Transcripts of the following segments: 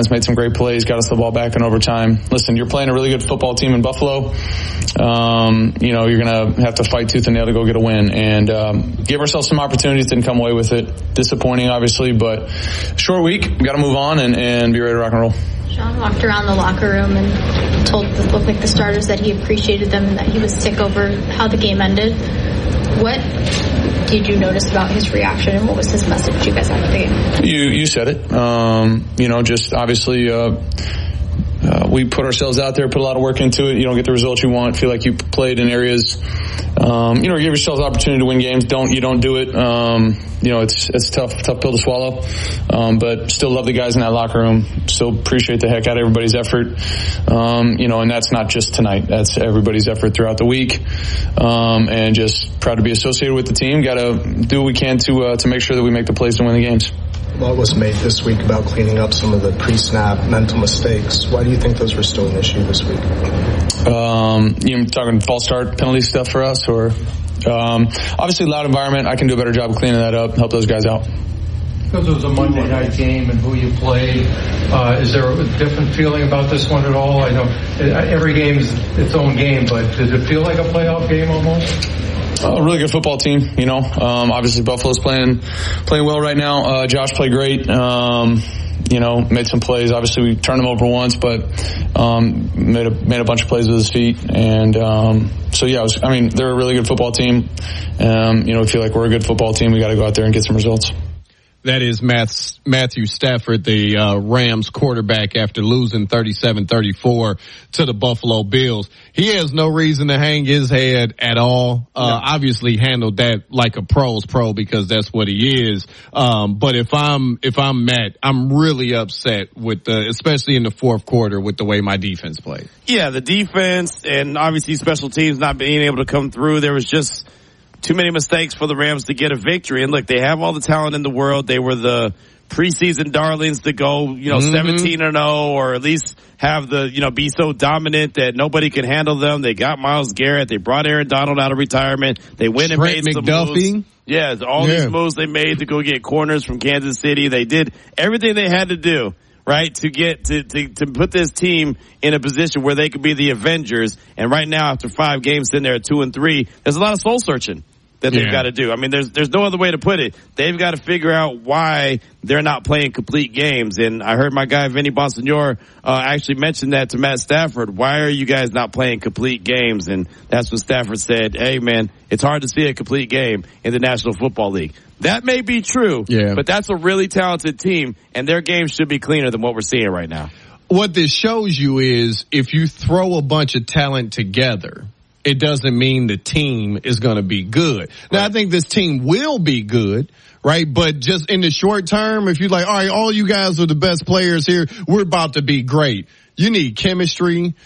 offense made some great plays, got us the ball back in overtime. Listen, you're playing a really good football team in Buffalo. You're going to have to fight tooth and nail to go get a win, and give ourselves some opportunities. Didn't come away with it. Disappointing, obviously, but short week. Got to move on and be ready to rock and roll. Sean walked around the locker room and told the starters that he appreciated them and that he was sick over how the game ended. What did you notice about his reaction, and what was his message you guys after the game? You said it. Just obviously we put ourselves out there, put a lot of work into it. You don't get the results you want. Feel like you played in areas, give yourselves the opportunity to win games. You don't do it. It's tough pill to swallow. But still love the guys in that locker room. Still appreciate the heck out of everybody's effort. And that's not just tonight. That's everybody's effort throughout the week. And just proud to be associated with the team. Got to do what we can to make sure that we make the plays to win the games. A lot was made this week about cleaning up some of the pre-snap mental mistakes. Why do you think those were still an issue this week? You're talking false start penalty stuff for us, or obviously loud environment. I can do a better job of cleaning that up, help those guys out. Because it was a Monday night game and who you played, is there a different feeling about this one at all? I know every game is its own game, but did it feel like a playoff game almost? A really good football team, obviously Buffalo's playing well right now. Josh played great. Made some plays. Obviously we turned him over once, but made a bunch of plays with his feet. And they're a really good football team. We feel like we're a good football team. We got to go out there and get some results. That is Matthew Stafford, the Rams quarterback, after losing 37-34 to the Buffalo Bills. He has no reason to hang his head at all. Obviously handled that like a pro's pro because that's what he is. But if I'm Matt, I'm really upset with especially in the fourth quarter with the way my defense played. Yeah, the defense and obviously special teams not being able to come through. There was just too many mistakes for the Rams to get a victory. And look, they have all the talent in the world. They were the preseason darlings to go, 17-0, or at least have be so dominant that nobody can handle them. They got Myles Garrett. They brought Aaron Donald out of retirement. They went and made some moves. Yeah, these moves they made to go get corners from Kansas City. They did everything they had to do, right, to get to put this team in a position where they could be the Avengers. And right now, after 5 games sitting there at 2-3, there's a lot of soul searching that they've got to do. I mean, there's no other way to put it. They've got to figure out why they're not playing complete games. And I heard my guy Vinny Bonsignore actually mention that to Matt Stafford. Why are you guys not playing complete games? And that's what Stafford said. Hey, man, it's hard to see a complete game in the National Football League. That may be true, but that's a really talented team, and their games should be cleaner than what we're seeing right now. What this shows you is if you throw a bunch of talent together, it doesn't mean the team is going to be good. Now, I think this team will be good, right? But just in the short term, if you're like, all right, all you guys are the best players here, we're about to be great. You need chemistry.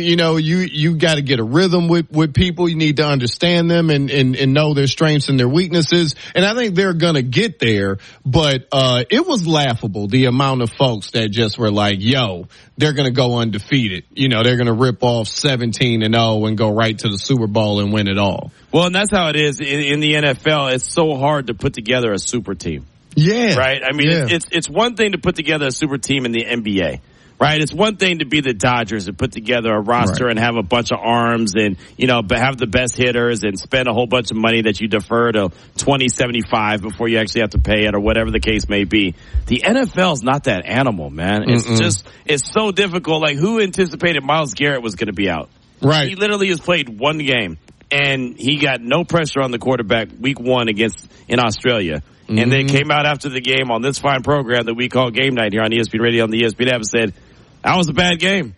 You got to get a rhythm with people. You need to understand them and know their strengths and their weaknesses. And I think they're going to get there. But, it was laughable, the amount of folks that just were like, yo, they're going to go undefeated. They're going to rip off 17-0 and go right to the Super Bowl and win it all. Well, and that's how it is in the NFL. It's so hard to put together a super team. Yeah. Right? I mean, it's one thing to put together a super team in the NBA. Right, it's one thing to be the Dodgers and put together a roster and have a bunch of arms and, have the best hitters and spend a whole bunch of money that you defer to 2075 before you actually have to pay it or whatever the case may be. The NFL is not that animal, man. It's so difficult. Like, who anticipated Myles Garrett was going to be out? Right. He literally has played one game and he got no pressure on the quarterback week 1 in Australia. And they came out after the game on this fine program that we call Game Night here on ESPN Radio on the ESPN app and said, that was a bad game.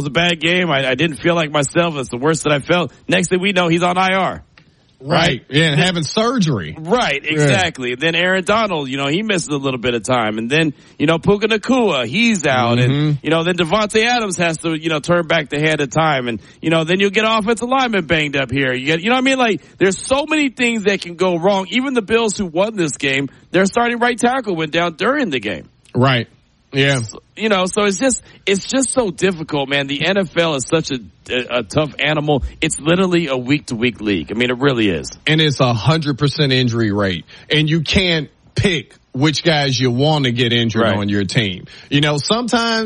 I didn't feel like myself. It's the worst that I felt. Next thing we know, he's on IR. Right. Yeah, and having surgery. Right, exactly. Yeah. Then Aaron Donald, he misses a little bit of time. And then, Puka Nacua, he's out. And, then Devontae Adams has to, turn back the hand of time. And, then you'll get offensive lineman banged up here. You know what I mean? Like, there's so many things that can go wrong. Even the Bills who won this game, their starting right tackle went down during the game. Right. Yeah. So it's just so difficult, man. The NFL is such a tough animal. It's literally a week-to-week league. I mean, it really is. And it's 100% injury rate. And you can't pick which guys you want to get injured on your team. Sometimes